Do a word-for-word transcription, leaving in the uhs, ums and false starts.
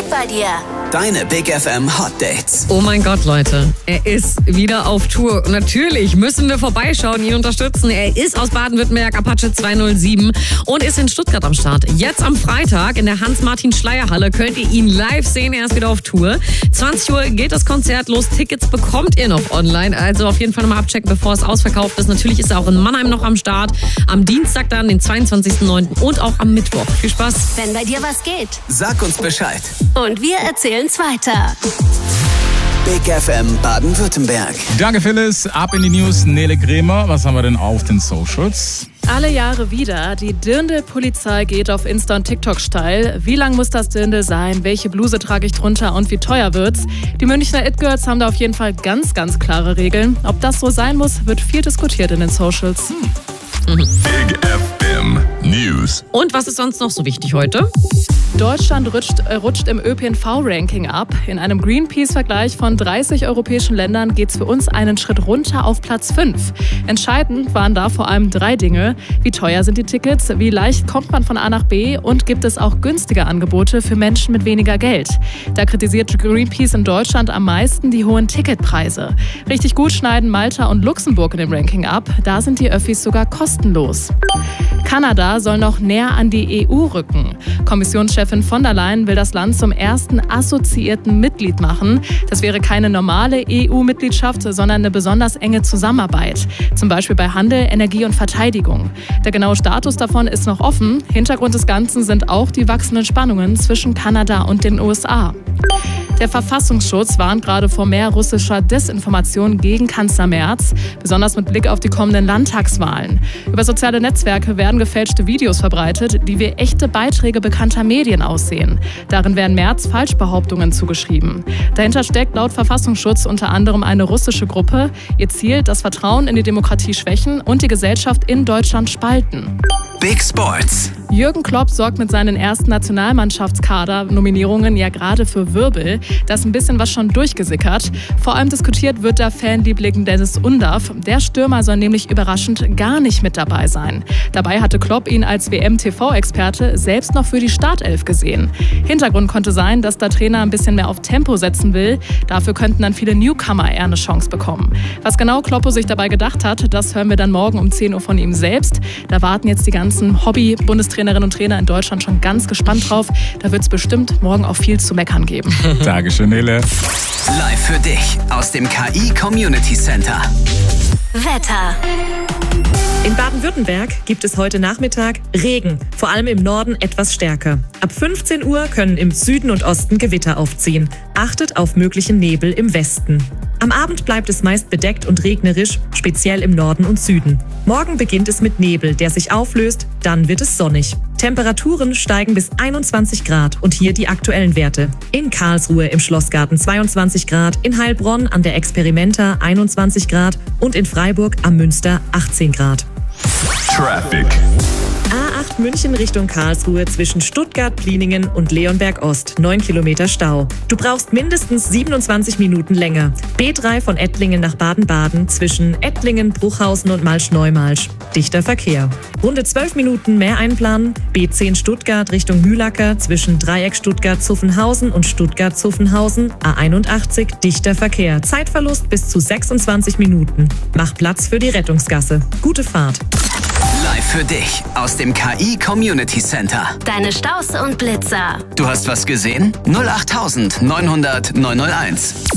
geht bei dir? Deine Big F M Hot Dates. Oh mein Gott, Leute. Er ist wieder auf Tour. Natürlich müssen wir vorbeischauen, ihn unterstützen. Er ist aus Baden-Württemberg, Apache zweihundertsieben und ist in Stuttgart am Start. Jetzt am Freitag in der Hans-Martin-Schleyer-Halle könnt ihr ihn live sehen. Er ist wieder auf Tour. zwanzig Uhr geht das Konzert los. Tickets bekommt ihr noch online. Also auf jeden Fall nochmal abchecken, bevor es ausverkauft ist. Natürlich ist er auch in Mannheim noch am Start. Am Dienstag dann, den zweiundzwanzigsten neunten und auch am Mittwoch. Viel Spaß. Wenn bei dir was geht. Sag uns Bescheid. Und wir erzählen's weiter. Big F M Baden-Württemberg. Danke, Phyllis. Ab in die News. Nele Kremer. Was haben wir denn auf den Socials? Alle Jahre wieder. Die Dirndl-Polizei geht auf Insta und TikTok steil. Wie lang muss das Dirndl sein? Welche Bluse trage ich drunter? Und wie teuer wird's? Die Münchner It-Girls haben da auf jeden Fall ganz, ganz klare Regeln. Ob das so sein muss, wird viel diskutiert in den Socials. Mhm. Big F M News. Und was ist sonst noch so wichtig heute? Deutschland rutscht, äh, rutscht im Ö P N V-Ranking ab. In einem Greenpeace-Vergleich von dreißig europäischen Ländern geht es für uns einen Schritt runter auf Platz fünf. Entscheidend waren da vor allem drei Dinge. Wie teuer sind die Tickets? Wie leicht kommt man von A nach B? Und gibt es auch günstige Angebote für Menschen mit weniger Geld? Da kritisiert Greenpeace in Deutschland am meisten die hohen Ticketpreise. Richtig gut schneiden Malta und Luxemburg in dem Ranking ab. Da sind die Öffis sogar kostenlos. Kanada soll noch näher an die E U rücken. Kommissionschefin von der Leyen will das Land zum ersten assoziierten Mitglied machen. Das wäre keine normale E U-Mitgliedschaft, sondern eine besonders enge Zusammenarbeit. Zum Beispiel bei Handel, Energie und Verteidigung. Der genaue Status davon ist noch offen. Hintergrund des Ganzen sind auch die wachsenden Spannungen zwischen Kanada und den U S A. Der Verfassungsschutz warnt gerade vor mehr russischer Desinformation gegen Kanzler Merz, besonders mit Blick auf die kommenden Landtagswahlen. Über soziale Netzwerke werden gefälschte Videos verbreitet, die wie echte Beiträge bekannter Medien aussehen. Darin werden Merz Falschbehauptungen zugeschrieben. Dahinter steckt laut Verfassungsschutz unter anderem eine russische Gruppe. Ihr Ziel, das Vertrauen in die Demokratie schwächen und die Gesellschaft in Deutschland spalten. Big Sports. Jürgen Klopp sorgt mit seinen ersten Nationalmannschaftskader-Nominierungen ja gerade für Wirbel. Da ist ein bisschen was schon durchgesickert. Vor allem diskutiert wird der Fanliebling Dennis Undav. Der Stürmer soll nämlich überraschend gar nicht mit dabei sein. Dabei hatte Klopp ihn als W M-T V-Experte selbst noch für die Startelf gesehen. Hintergrund konnte sein, dass der Trainer ein bisschen mehr auf Tempo setzen will. Dafür könnten dann viele Newcomer eher eine Chance bekommen. Was genau Kloppo sich dabei gedacht hat, das hören wir dann morgen um zehn Uhr von ihm selbst. Da warten jetzt die ganzen Hobby-Bundestrainerinnen und Trainer in Deutschland schon ganz gespannt drauf. Da wird es bestimmt morgen auch viel zu meckern geben. Dankeschön, Nele. Live für dich aus dem K I Community Center. Wetter. In Baden-Württemberg gibt es heute Nachmittag Regen, vor allem im Norden etwas stärker. Ab fünfzehn Uhr können im Süden und Osten Gewitter aufziehen. Achtet auf möglichen Nebel im Westen. Am Abend bleibt es meist bedeckt und regnerisch, speziell im Norden und Süden. Morgen beginnt es mit Nebel, der sich auflöst, dann wird es sonnig. Temperaturen steigen bis einundzwanzig Grad und hier die aktuellen Werte. In Karlsruhe im Schlossgarten zweiundzwanzig Grad, in Heilbronn an der Experimenta einundzwanzig Grad und in Freiburg am Münster achtzehn Grad. Traffic. A acht München Richtung Karlsruhe zwischen Stuttgart, Pliningen und Leonberg Ost. neun Kilometer Stau. Du brauchst mindestens siebenundzwanzig Minuten länger. B drei von Ettlingen nach Baden-Baden zwischen Ettlingen, Bruchhausen und Malsch-Neumalsch. Dichter Verkehr. Runde zwölf Minuten mehr einplanen. B zehn Stuttgart Richtung Mühlacker zwischen Dreieck Stuttgart-Zuffenhausen und Stuttgart-Zuffenhausen. A einundachtzig. Dichter Verkehr. Zeitverlust bis zu sechsundzwanzig Minuten. Mach Platz für die Rettungsgasse. Gute Fahrt. Live für dich aus dem K I Community Center. Deine Staus und Blitzer. Du hast was gesehen? null acht neunhundert neunhunderteins.